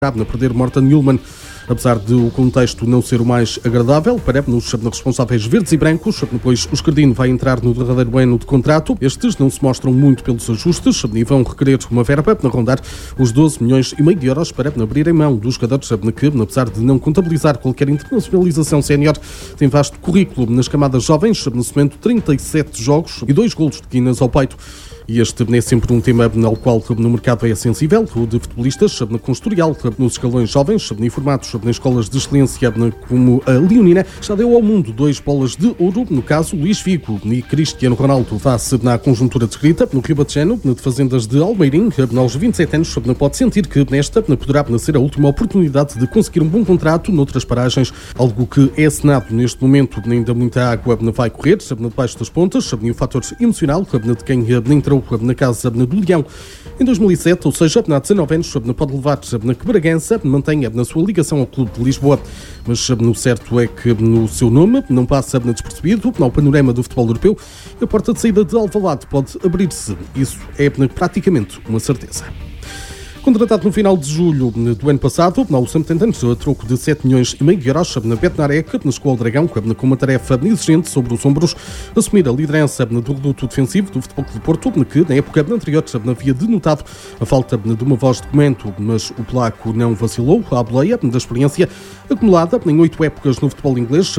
a perder Morten Hjulmand. Apesar de o contexto não ser o mais agradável para os responsáveis verdes e brancos, pois o Escardino vai entrar no derradeiro ano de contrato. Estes não se mostram muito pelos ajustes e vão requerer uma verba a rondar os 12 milhões e meio de euros para abrir em mão dos jogadores que, apesar de não contabilizar qualquer internacionalização sénior, tem vasto currículo nas camadas jovens, nesse momento 37 jogos e 2 golos de quinas ao peito. E este é sempre um tema ao qual no mercado é sensível, o de futebolistas com historial nos escalões jovens e formados nas escolas de excelência como a Leonina. Já deu ao mundo 2 bolas de ouro, no caso Luís Figo e Cristiano Ronaldo. Face na conjuntura descrita no Rio Batejano, de fazendas de Almeirim, aos 27 anos, pode sentir que nesta poderá ser a última oportunidade de conseguir um bom contrato noutras paragens, algo que é assinado neste momento. Ainda muita água vai correr debaixo das pontas, e o fator emocional de quem entrou na casa do Leão em 2007, ou seja, há 19 anos, pode levar que Bragança mantenha na sua ligação ao Clube de Lisboa. Mas no certo é que no seu nome não passa despercebido ao panorama do futebol europeu. A porta de saída de Alvalade pode abrir-se. Isso é praticamente uma certeza. Contratado no final de julho do ano passado, o Southampton, a troco de 7 milhões e meio de euros, na Betnarek, chegou ao Dragão com uma tarefa exigente sobre os ombros, assumir a liderança do reduto defensivo do Futebol Clube do Porto, que na época anterior havia denotado a falta de uma voz de comando, mas o polaco não vacilou à boleia da experiência acumulada em 8 épocas no futebol inglês,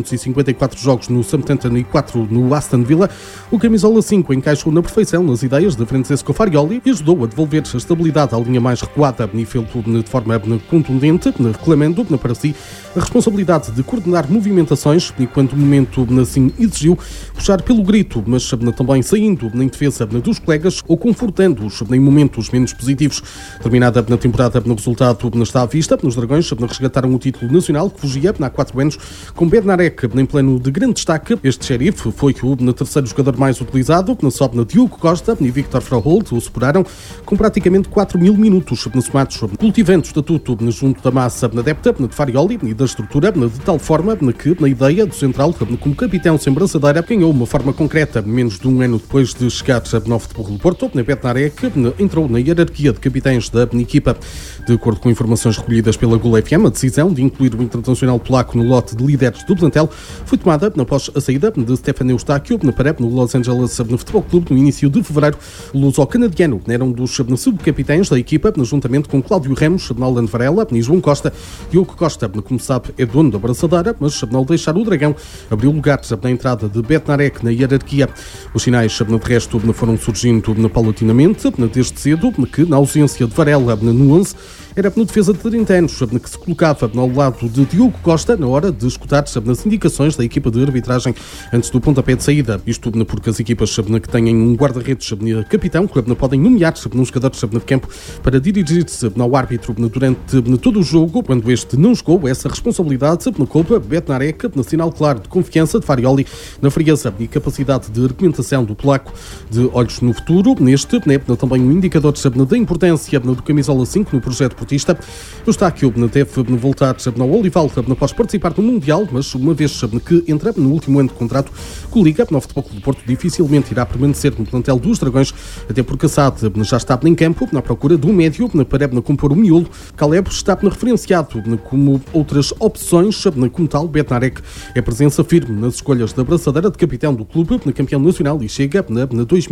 254 jogos no Southampton e 4 no Aston Villa. O camisola 5 encaixou na perfeição nas ideias de Francesco Farioli e ajudou a devolver a estabilidade à linha mais recuada e fez de forma contundente, reclamando para si a responsabilidade de coordenar movimentações e, quando o momento assim exigiu, puxar pelo grito, mas também saindo em defesa dos colegas ou confortando-os em momentos menos positivos. Terminada na temporada, no resultado está à vista. Os Dragões resgataram o título nacional que fugia há 4 anos com Bednarek em plano de grande destaque. Este xerife foi o terceiro jogador mais utilizado, sobe na Diogo Costa e Victor Froholt o superaram com praticamente 4 mil minutos somados, cultivando o estatuto junto da massa adepta de Farioli e da estrutura, de tal forma que, na ideia do central, como capitão sem braçadeira, ganhou uma forma concreta. Menos de um ano depois de chegar ao Futebol do Porto, Bednarek entrou na hierarquia de capitães da equipa. De acordo com informações recolhidas pela Gol FM, a decisão de incluir o internacional polaco no lote de líderes do plantel foi tomada após a saída de Stefan Eustáquio para no Los Angeles Futebol Clube no início de fevereiro. O luso-canadiano era um dos subcapitães da equipa, juntamente com Cláudio Ramos, Alan Varela e João Costa. Diogo Costa, como sabe, é dono da braçadeira, mas ao deixar o Dragão, abriu lugar na entrada de Bednarek na hierarquia. Os sinais, de resto, foram surgindo paulatinamente, desde cedo, que na ausência de Varela no 11, era no defesa de 30 anos, que se colocava ao lado de Diogo Costa na hora de escutar nas indicações da equipa de arbitragem antes do pontapé de saída. Isto porque as equipas que têm um guarda-redes capitão podem nomear uns jogadores de campo para dirigir-se ao árbitro durante todo o jogo. Quando este não jogou, essa responsabilidade coube a Bednarek, sinal claro de confiança de Farioli na frieza e capacidade de argumentação do polaco. De olhos no futuro, neste também um indicador da importância do camisola 5 no projeto portista. O Eustáquio deve voltar ao Olival após participar do Mundial, mas uma vez que entra no último ano de contrato com a Liga, no Futebol Clube do Porto dificilmente irá permanecer no plantel dos Dragões, até porque Assad já está em campo na procura de um médio para compor o miolo. Caleb está referenciado como outras opções, como tal. Bednarek é presença firme nas escolhas da braçadeira de capitão do clube, campeão nacional, e chega na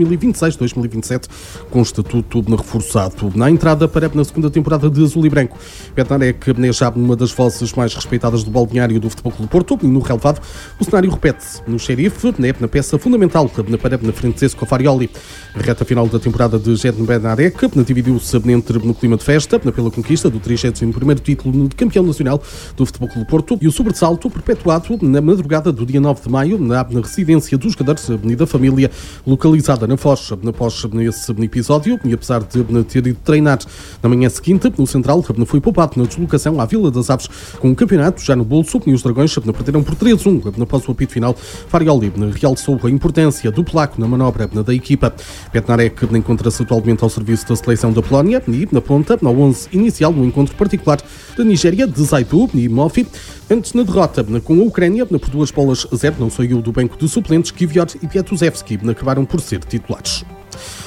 2026-2027 com estatuto reforçado. Na entrada para a segunda temporada de Azul e Branco, Bednarek é já uma das vozes mais respeitadas do balneário do Futebol Clube do Porto, e no relevado o cenário repete-se no xerife, na peça fundamental para Francesco Farioli. A reta final da temporada de Bednarek dividiu-se entre no clima de festa pela conquista do 31º título de campeão nacional do Futebol Clube do Porto e o sobressalto perpetuado na madrugada do dia 9 de maio na residência dos jogadores da família, localizada na Foz. Após esse episódio, e apesar de ter ido treinar na manhã seguinte, o central foi poupado na deslocação à Vila das Aves com o campeonato já no bolso, e os Dragões perderam por 3-1 após o apito final. Farioli realçou a importância do polaco na manobra da equipa. Bednarek encontra-se atualmente ao serviço da seleção da Polónia e na ponta, ao 11 inicial, no encontro particular da Nigéria, de Zaidu e Mofi. Antes, na derrota com a Ucrânia, por 2-0, não saiu do banco de suplentes, Kivior e Pietuzewski acabaram por ser titulares.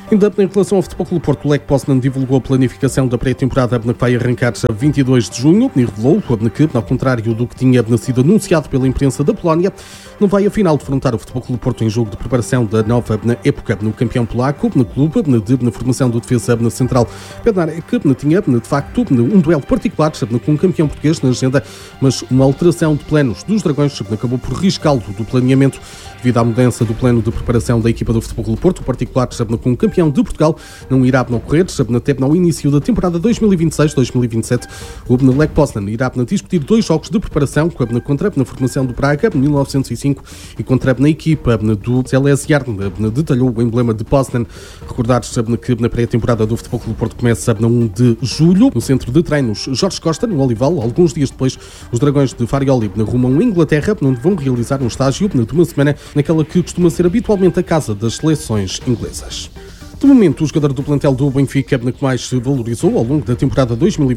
Ainda em relação ao Futebol Clube Porto, o Lech Poznan divulgou a planificação da pré-temporada que vai arrancar a 22 de junho e revelou que, ao contrário do que tinha sido anunciado pela imprensa da Polónia, não vai afinal defrontar o Futebol Clube Porto em jogo de preparação da nova época. No campeão polaco, no clube, na formação do defesa central Bednarek, tinha de facto um duelo particular com um campeão português na agenda, mas uma alteração de planos dos Dragões acabou por riscá-lo do planeamento devido à mudança do plano de preparação da equipa do Futebol Clube Porto. O particular com o campeão de Portugal não irá ocorrer até no início da temporada 2026-2027. O Lech Poznan irá discutir 2 jogos de preparação contra na formação do Praga 1905 e contra na equipa do Zalesjar. Detalhou o emblema de Poznan. Recordar que na pré-temporada do Futebol Clube Porto começa no 1 de julho no centro de treinos Jorge Costa, no Olival. Alguns dias depois, os Dragões de Farioli rumam à Inglaterra, onde vão realizar um estágio de uma semana naquela que costuma ser habitualmente a casa das seleções inglesas. De momento, o jogador do plantel do Benfica que mais se valorizou ao longo da temporada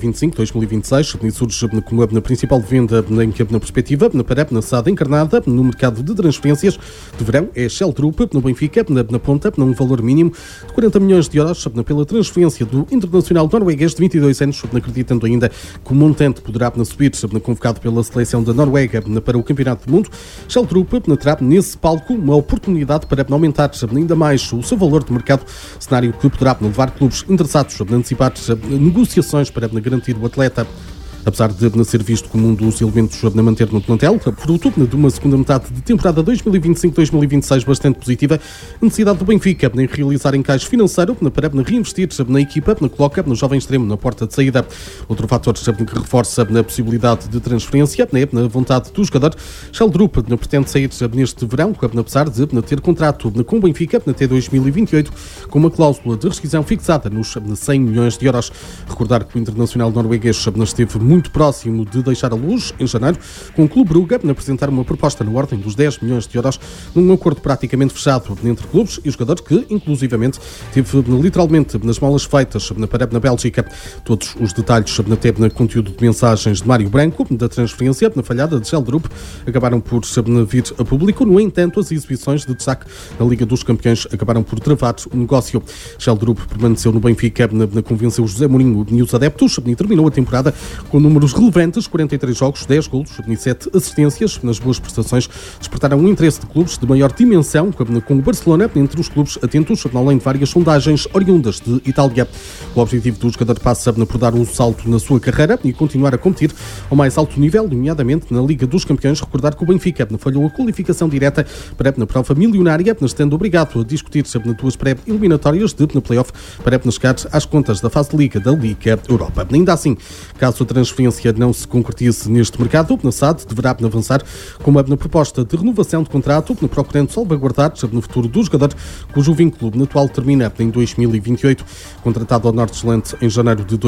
2025-2026 surge como a principal venda na perspectiva para a SAD encarnada no mercado de transferências de verão é Sheldrup no Benfica, na ponta, num valor mínimo de 40 milhões de euros pela transferência do internacional norueguês de 22 anos, acreditando ainda que o montante poderá subir, convocado pela seleção da Noruega para o Campeonato do Mundo. Sheldrup terá nesse palco uma oportunidade para aumentar ainda mais o seu valor de mercado, cenário que poderá levar clubes interessados a antecipar negociações para garantir o atleta. Apesar de ser visto como um dos elementos a manter no plantel, fruto de uma segunda metade de temporada 2025-2026 bastante positiva, a necessidade do Benfica em realizar encaixe financeiro para reinvestir na equipa, coloca no jovem extremo na porta de saída. Outro fator que reforça a possibilidade de transferência é a vontade do jogador. Sheldrup pretende sair neste verão, apesar de ter contrato com o Benfica até 2028, com uma cláusula de rescisão fixada nos 100 milhões de euros. Recordar que o internacional norueguês esteve muito próximo de deixar a luz em janeiro, com o Clube Brugge a apresentar uma proposta na ordem dos 10 milhões de euros, num acordo praticamente fechado entre clubes e jogadores que, inclusivamente, teve literalmente nas malas feitas na Bélgica. Todos os detalhes até no conteúdo de mensagens de Mário Branco da transferência na falhada de Sheldrup acabaram por vir a público. No entanto, as exibições de destaque na Liga dos Campeões acabaram por travar o negócio. Sheldrup permaneceu no Benfica, convenceu José Mourinho e os adeptos e terminou a temporada com números relevantes: 43 jogos, 10 golos e 7 assistências. Nas boas prestações despertaram o interesse de clubes de maior dimensão, com o Barcelona entre os clubes atentos, além de várias sondagens oriundas de Itália. O objetivo do jogador passa por dar um salto na sua carreira e continuar a competir ao mais alto nível, nomeadamente na Liga dos Campeões. Recordar que o Benfica falhou a qualificação direta para a prova milionária, estando obrigado a discutir nas duas pré-eliminatórias de play-off para chegar às contas da fase de Liga da Liga Europa. Ainda assim, caso a transferência não se concretize neste mercado, a SAD deverá avançar com uma proposta de renovação de contrato, procurando salvaguardar no futuro do jogador, cujo vínculo atual termina em 2028. Contratado ao Nordsjælland em janeiro de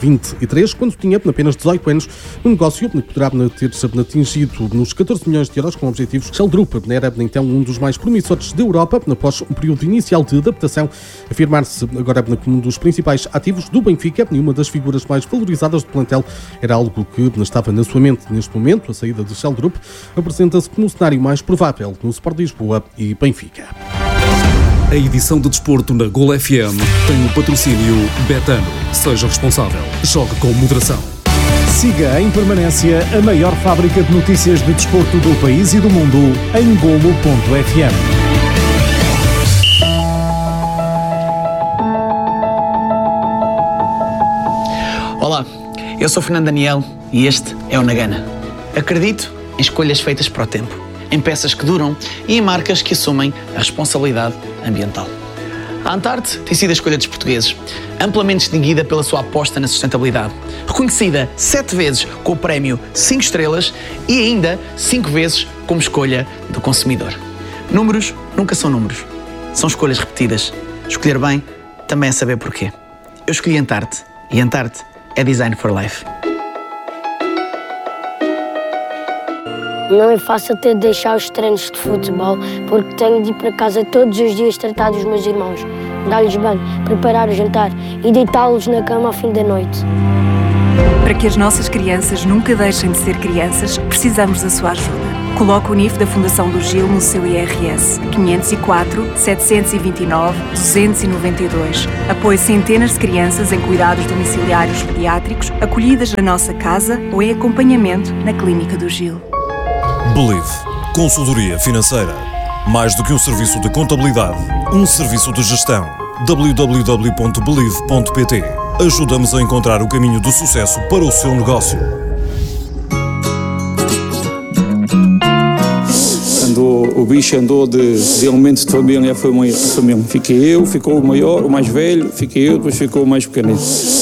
2023, quando tinha apenas 18 anos, um negócio que poderá ter atingido nos 14 milhões de euros com objetivos. Sheldrup era então um dos mais promissores da Europa, após um período inicial de adaptação, afirmar-se agora como um dos principais ativos do Benfica e uma das figuras mais valorizadas do plantel. Era algo que estava na sua mente neste momento. A saída de Sheldrup apresenta-se como o cenário mais provável no Sport Lisboa e Benfica. A edição de desporto na Gol FM tem o patrocínio Betano. Seja responsável. Jogue com moderação. Siga em permanência a maior fábrica de notícias de desporto do país e do mundo em golo.fm. Olá, eu sou Fernando Daniel e este é o Nagana. Acredito em escolhas feitas para o tempo, em peças que duram e em marcas que assumem a responsabilidade ambiental. A Antarte tem sido a escolha dos portugueses, amplamente distinguida pela sua aposta na sustentabilidade, reconhecida 7 vezes com o prémio 5 estrelas e ainda 5 vezes como escolha do consumidor. Números nunca são números, são escolhas repetidas. Escolher bem também é saber porquê. Eu escolhi Antarte e Antarte é Design for Life. Não é fácil ter de deixar os treinos de futebol, porque tenho de ir para casa todos os dias tratar dos meus irmãos, dar-lhes banho, preparar o jantar e deitá-los na cama ao fim da noite. Para que as nossas crianças nunca deixem de ser crianças, precisamos da sua ajuda. Coloque o NIF da Fundação do Gil no seu IRS. 504 729 292. Apoie centenas de crianças em cuidados domiciliários pediátricos, acolhidas na nossa casa ou em acompanhamento na Clínica do Gil. Believe. Consultoria financeira. Mais do que um serviço de contabilidade, um serviço de gestão. www.believe.pt. Ajuda-nos a encontrar o caminho do sucesso para o seu negócio. O bicho andou de elementos de família. Fiquei eu, ficou o maior, o mais velho, fiquei eu, depois ficou o mais pequenino.